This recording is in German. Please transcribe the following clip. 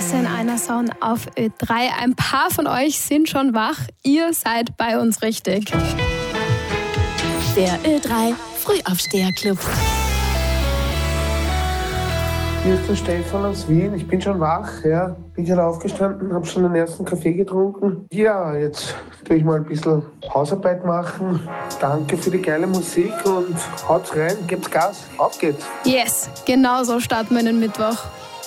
Gäste in einer Song auf Ö3. Ein paar von euch sind schon wach. Ihr seid bei uns richtig. Der Ö3 Frühaufsteherclub. Hier ist der Stefan aus Wien. Ich bin schon wach, ja. Bin gerade aufgestanden, habe schon den ersten Kaffee getrunken. Ja, jetzt tue ich mal ein bisschen Hausarbeit machen. Danke für die geile Musik und haut's rein, gebt's Gas, auf geht's. Yes, genau so starten wir den Mittwoch.